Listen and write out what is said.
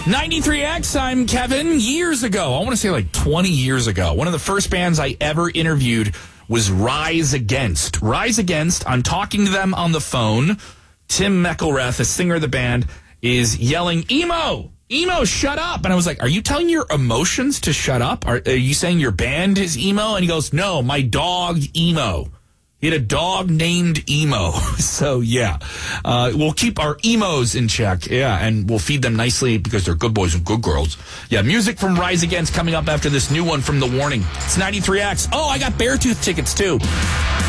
93X, I'm Kevin. Years ago, I want to say like 20 years ago, one of the first bands I ever interviewed was Rise Against. Rise Against, I'm talking to them on the phone. Tim McElrath, the singer of the band, is yelling, "Emo! Emo, shut up!" And I was like, "Are you telling your emotions to shut up? Are you saying your band is emo?" And he goes, "No, my dog, Emo." He had a dog named Emo. So, yeah, we'll keep our emos in check. Yeah, and we'll feed them nicely because they're good boys and good girls. Yeah, music from Rise Against coming up after this new one from The Warning. It's 93X. Oh, I got Beartooth tickets, too.